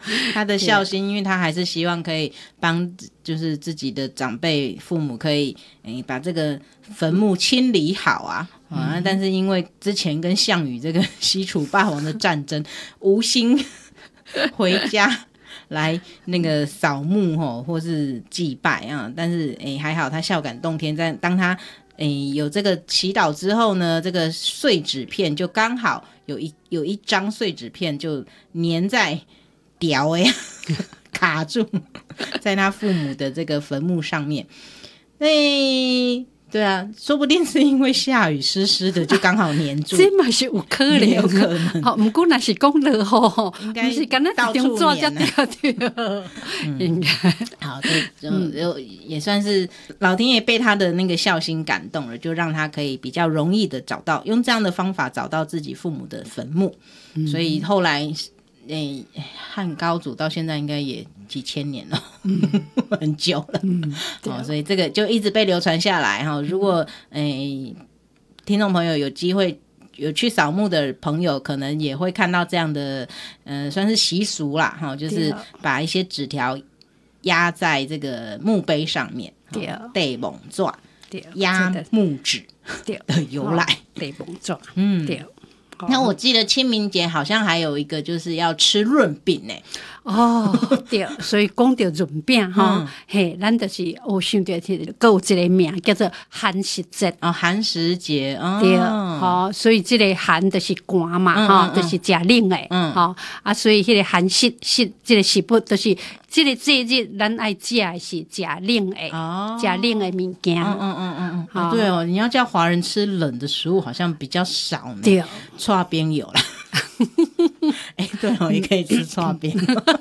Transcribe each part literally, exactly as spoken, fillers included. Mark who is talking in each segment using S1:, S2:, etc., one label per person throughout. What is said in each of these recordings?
S1: 他的孝心，因为他还是希望可以帮，就是自己的长辈父母可以、欸、把这个坟墓清理好啊。啊、嗯！但是因为之前跟项羽这个西楚霸王的战争，无心回家来那个扫墓吼，或是祭拜啊。但是诶、欸，还好他孝感动天，在当他诶、欸、有这个祈祷之后呢，这个碎纸片就刚好有一有一张碎纸片就粘在屌诶卡住在他父母的这个坟墓上面。诶、欸。对啊，说不定是因为下雨湿湿的，就刚好黏住。
S2: 这嘛是有可能，
S1: 有可能。
S2: 好，不过那是讲了吼，
S1: 应该
S2: 是刚才
S1: 到处黏
S2: 掉掉，应该
S1: 好，对，就、嗯、也算是老天爷被他的那个孝心感动了，就让他可以比较容易的找到，用这样的方法找到自己父母的坟墓。嗯、所以后来，诶、欸，汉高祖到现在应该也几千年了，嗯、很久了、嗯哦，所以这个就一直被流传下来哈。如果诶、欸、听众朋友有机会有去扫墓的朋友，可能也会看到这样的，呃，算是习俗啦哈，就是把一些纸条压在这个墓碑上面，对，地蒙纸，压木纸的由来，
S2: 地蒙纸，
S1: 嗯，对。那我记得清明节好像还有一个就是要吃润饼呢。
S2: 哦，对，所以讲到润饼哈，嘿，咱就是我想到是，还有一个名叫做寒食节
S1: 哦，寒食节哦，
S2: 对，好、哦，所以这个寒就是寒嘛，哈、嗯嗯嗯，就是食冷诶，嗯，好、哦、啊，所以迄个寒食食这个食物就是这个节日，咱爱食的是食冷诶，哦，食冷的物件，
S1: 嗯嗯嗯嗯嗯，对哦，你要叫华人吃冷的食物好像比较少呢，
S2: 对，
S1: 剉冰有啦。哎、欸，对哦，也可以吃剉冰。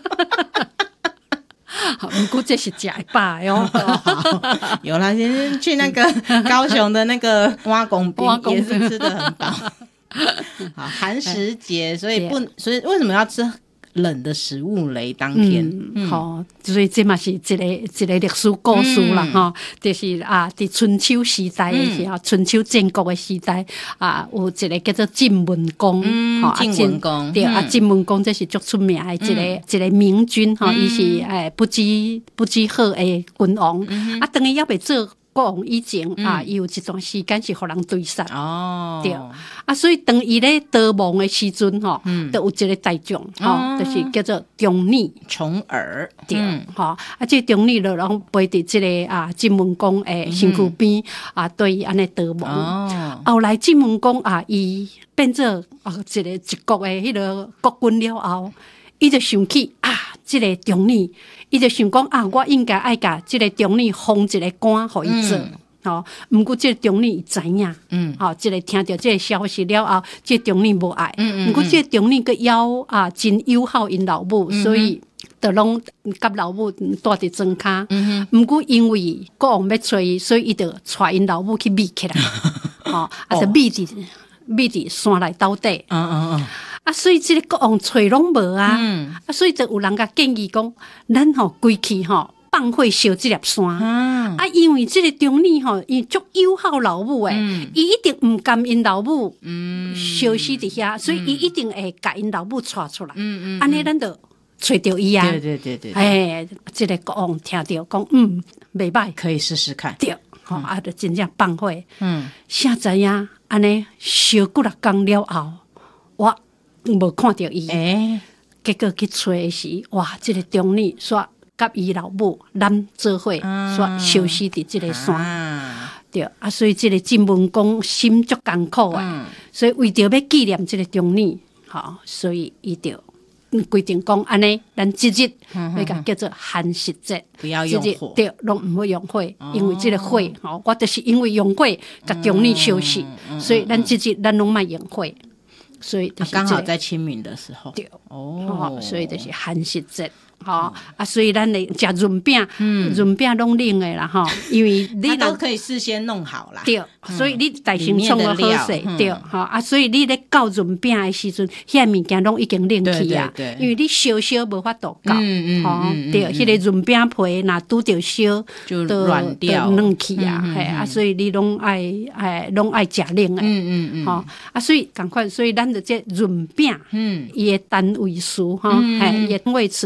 S2: 不过这是假吧哟、
S1: 哦，有啦，先去那个高雄的那个挖公冰也是吃得很饱。好，寒食节，所以不，所以为什么要吃冷的食物嘞？当天，
S2: 嗯，好、嗯哦，所以这嘛是一个一个历史故事啦，哈、嗯，就是啊，在春秋时代的时候，嗯、春秋战国的时代啊，有一个叫做晋文公，
S1: 嗯，哦、晋文公，
S2: 对、嗯、啊，晋文公这是足出名的一个、嗯、一个明君，哈、哦，伊、嗯、是诶不知不知好的君王，嗯、啊，当伊还未做国王以前、嗯、啊，伊有一段时间是互人追杀，哦，对，啊，所以当伊咧逃亡的时阵，吼、嗯，都有一个大将，吼、哦，就是叫做重耳，
S1: 重耳，
S2: 对，吼、嗯，啊，这个重耳就然后陪伫这个啊晋文公诶身躯边、嗯、啊，对伊安尼逃亡，哦，後來晋文公啊，伊變做啊一個一國的迄個國君了後，伊就想起啊，這個重耳。伊就想講啊，我應該愛甲即個重耳封一個官，互伊做。吼、嗯，毋過即個重耳伊知影，嗯，吼、哦，即、這個聽到即個消息了後，即、這個重耳無愛，嗯嗯，毋過即個重耳閣邀啊真友好因老母，嗯、所以就攏甲老母帶佇莊骹。嗯毋過因為國王要找伊，所以伊就帶因老母去密起來，吼、哦，啊就密佇密佇山內斗底。嗯嗯嗯。啊，所以即個國王找攏無啊，嗯、啊，所以就有人甲建議講，咱吼規氣吼放火燒即粒山，嗯、啊，因為即個重耳吼，伊足友好老母誒，伊、嗯、一定毋甘因老母燒死佇遐，所以伊一定會甲因老母帶出來，嗯嗯，安尼咱就找到伊啊，
S1: 對對對對，
S2: 哎，即、這個國王聽到講，嗯，袂歹，
S1: 可以試試看，
S2: 對，吼、嗯，啊，就真正放火，嗯，啥知影安尼燒幾六工了後，我。無看到伊，欸、結果去找時，哇！即、這個重耳煞甲伊老母攬做伙，煞消失佇即個山，啊對啊，所以即個晉文公心足艱苦誒，嗯、所以為着要紀念即個重耳，吼，所以伊就規定講安尼，咱即日要甲叫做寒食節，
S1: 不要用火，
S2: 對，攏毋會用火，哦、因為即個火，吼，我就是因為用火甲重耳消失，嗯嗯、所以咱即日咱攏莫用火。所以就是、這個
S1: 啊、剛好在清明的時候，
S2: 對哦，所以就是寒食節，吼、嗯、啊，所以咱嚟食潤餅，嗯，潤餅攏冷的啦，吼，因為你
S1: 都可以事先弄好啦，
S2: 對，嗯、所以你大先創個好勢，嗯、對，吼啊，所以你咧搞潤餅的時陣，遐物件攏已經冷去啊，對對對，因為你燒燒無法度搞，嗯嗯，吼、嗯，對，迄、嗯、個潤餅皮若拄着燒
S1: 就軟掉，
S2: 冷去啊，係、嗯嗯、啊，所以你攏愛誒攏愛食冷的，嗯嗯嗯，吼啊，所以趕快，所以咱就這潤餅，嗯，伊個單位數，吼，係伊個位置。